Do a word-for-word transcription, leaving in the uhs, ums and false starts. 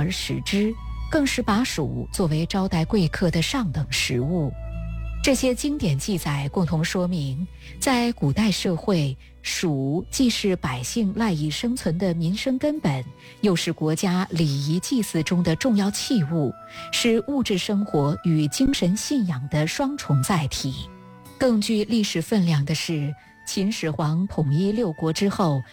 而食之，更是把黍作为招待贵客的上等食物。这些经典记载共同说明，在古代社会，黍既是百姓赖以生存的民生根本，又是国家礼仪祭祀中的重要器物，是物质生活与精神信仰的双重载体。更具历史分量的是，秦始皇统一六国之后，